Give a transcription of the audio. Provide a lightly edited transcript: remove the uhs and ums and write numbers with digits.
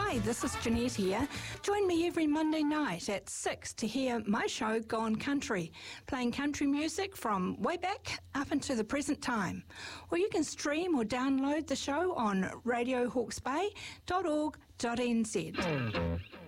Hi, this is Jeanette here. Join me every Monday night at 6 to hear my show Gone Country, playing country music from way back up into the present time. Or you can stream or download the show on radiohawksbay.org.nz.